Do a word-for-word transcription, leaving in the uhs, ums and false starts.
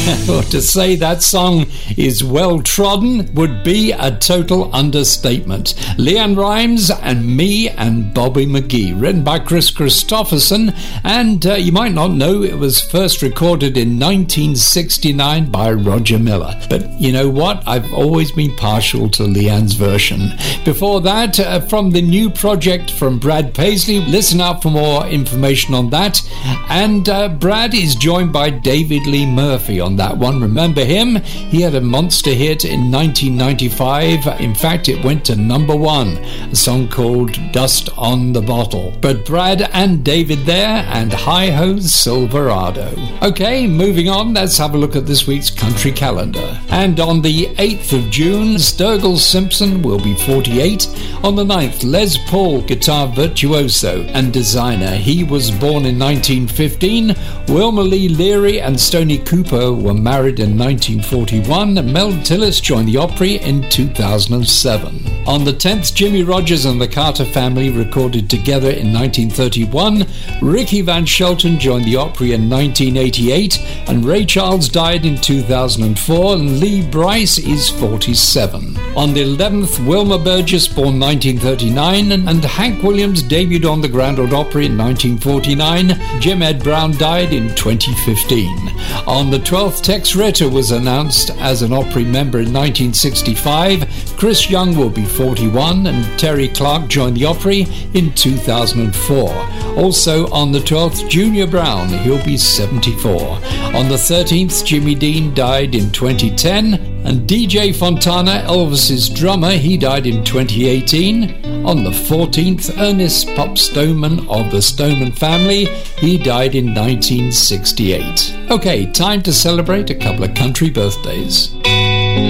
Well, to say that song is well trodden would be a total understatement. LeAnn Rimes and Me and Bobby McGee, written by Chris Christopherson, and uh, you might not know it was first recorded in nineteen sixty-nine by Roger Miller. But you know what? I've always been partial to LeAnn's version. Before that, uh, from the new project from Brad Paisley, listen out for more information on that. And uh, Brad is joined by David Lee Murphy on that one. Remember him? He had a monster hit in nineteen ninety-five. In fact, it went to number one, a song called Dust on the Bottle. But Brad and David there, and Hi-Ho Silverado. Okay, moving on, let's have a look at this week's country calendar. And on the eighth of June, Sturgill Simpson will be forty-eight. On the ninth, Les Paul, guitar virtuoso and designer. He was born in nineteen fifteen. Wilma Lee Leary and Stoney Cooper were married in nineteen forty-one. Mel Tillis joined the Opry in two thousand seven. On the tenth, Jimmy Rogers and the Carter Family recorded together in nineteen thirty-one. Ricky Van Shelton joined the Opry in nineteen eighty-eight, and Ray Charles died in two thousand four, and Lee Brice is forty-seven. On the eleventh, Wilma Burgess, born nineteen thirty-nine, and Hank Williams debuted on the Grand Ole Opry in nineteen forty-nine. Jim Ed Brown died in twenty fifteen. On the twelfth, Tex Ritter was announced as an Opry member in nineteen sixty-five. Chris Young will be forty-one, and Terry Clark joined the Opry in two thousand four. Also on the twelfth, Junior Brown, he'll be seventy-four. On the thirteenth, Jimmy Dean died in twenty ten, and D J Fontana, Elvis's drummer, he died in twenty eighteen. On the fourteenth, Ernest Pop Stoneman of the Stoneman family, he died in nineteen sixty-eight. Okay, time to celebrate a couple of country birthdays.